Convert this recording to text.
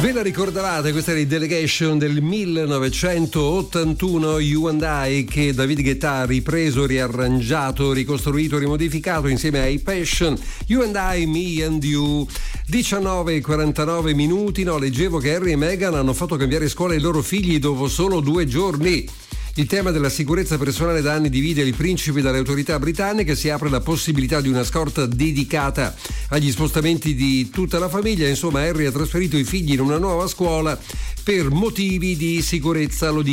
Ve la ricordavate? Questa era il Delegation del 1981, You and I, che David Guetta ha ripreso, riarrangiato, ricostruito, rimodificato insieme ai Passion. You and I, Me and You. 19:49 minuti. No, leggevo che Harry e Meghan hanno fatto cambiare scuola ai loro figli dopo solo 2 giorni. Il tema della sicurezza personale da anni divide il principe dalle autorità britanniche. Si apre la possibilità di una scorta dedicata agli spostamenti di tutta la famiglia. Insomma, Harry ha trasferito i figli in una nuova scuola per motivi di sicurezza, lo dico